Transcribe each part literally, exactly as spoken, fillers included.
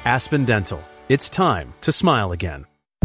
Aspen Dental. It's time to smile again.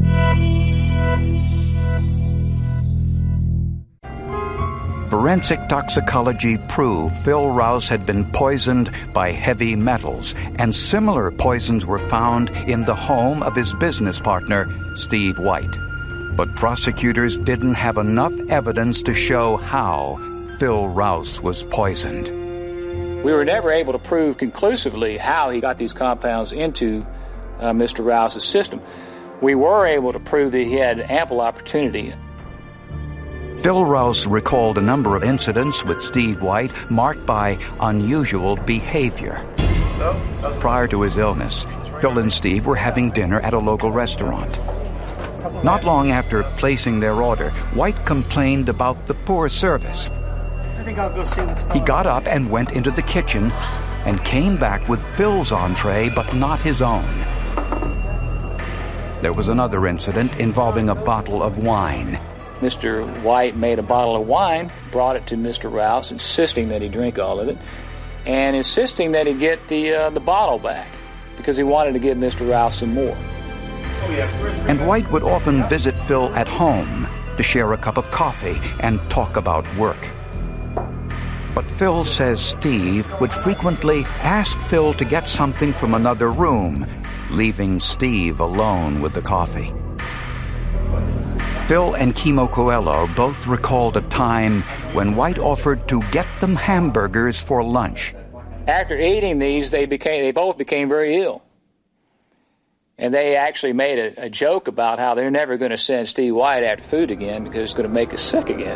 Forensic toxicology proved Phil Rouse had been poisoned by heavy metals, and similar poisons were found in the home of his business partner, Steve White. But prosecutors didn't have enough evidence to show how Phil Rouse was poisoned. We were never able to prove conclusively how he got these compounds into uh, Mister Rouse's system. We were able to prove that he had ample opportunity. Phil Rouse recalled a number of incidents with Steve White marked by unusual behavior. Prior to his illness, Phil and Steve were having dinner at a local restaurant. Not long after placing their order, White complained about the poor service. I think I'll go see what's going on. He got up and went into the kitchen and came back with Phil's entree, but not his own. There was another incident involving a bottle of wine. Mister White made a bottle of wine, brought it to Mister Rouse, insisting that he drink all of it, and insisting that he get the uh, the bottle back, because he wanted to give Mister Rouse some more. And White would often visit Phil at home to share a cup of coffee and talk about work. But Phil says Steve would frequently ask Phil to get something from another room, leaving Steve alone with the coffee. Phil and Kimo Coelho both recalled a time when White offered to get them hamburgers for lunch. After eating these, they became they both became very ill. And they actually made a, a joke about how they're never going to send Steve White after food again because it's going to make us sick again.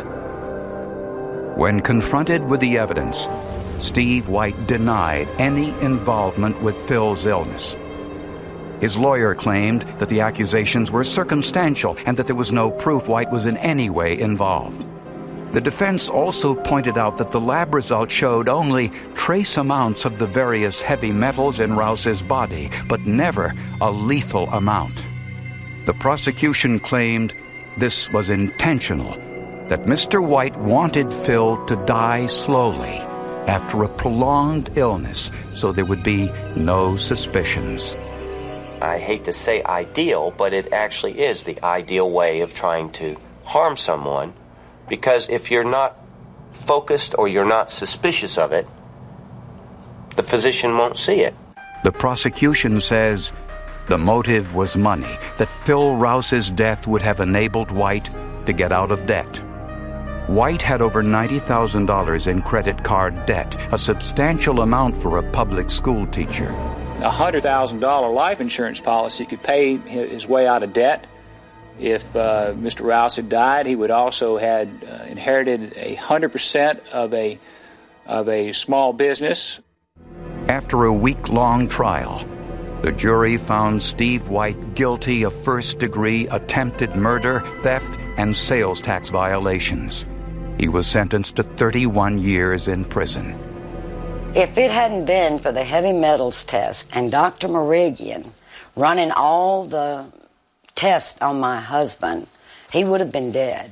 When confronted with the evidence, Steve White denied any involvement with Phil's illness. His lawyer claimed that the accusations were circumstantial and that there was no proof White was in any way involved. The defense also pointed out that the lab results showed only trace amounts of the various heavy metals in Rouse's body, but never a lethal amount. The prosecution claimed this was intentional, that Mister White wanted Phil to die slowly after a prolonged illness so there would be no suspicions. I hate to say ideal, but it actually is the ideal way of trying to harm someone, because if you're not focused or you're not suspicious of it, the physician won't see it. The prosecution says the motive was money, that Phil Rouse's death would have enabled White to get out of debt. White had over ninety thousand dollars in credit card debt, a substantial amount for a public school teacher. A one hundred thousand dollars life insurance policy could pay his way out of debt. If uh, Mister Rouse had died, he would also had uh, inherited a one hundred percent of a of a small business. After a week-long trial, the jury found Steve White guilty of first-degree attempted murder, theft, and sales tax violations. He was sentenced to thirty-one years in prison. If it hadn't been for the heavy metals test and Doctor Merigian running all the tests on my husband, he would have been dead.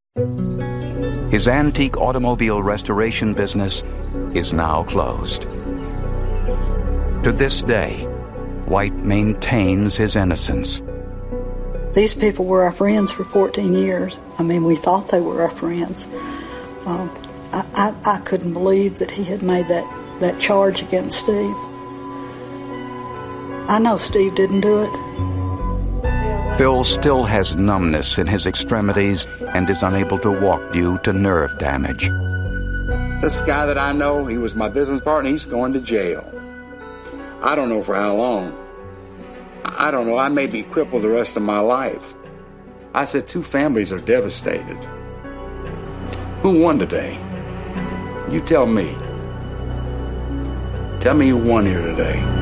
His antique automobile restoration business is now closed. To this day, White maintains his innocence. These people were our friends for fourteen years. I mean, we thought they were our friends. Um, I, I, I couldn't believe that he had made that, that charge against Steve. I know Steve didn't do it. Phil still has numbness in his extremities and is unable to walk due to nerve damage. This guy that I know, he was my business partner, he's going to jail. I don't know for how long. I don't know, I may be crippled the rest of my life. I said two families are devastated. Who won today? You tell me. Tell me who won here today.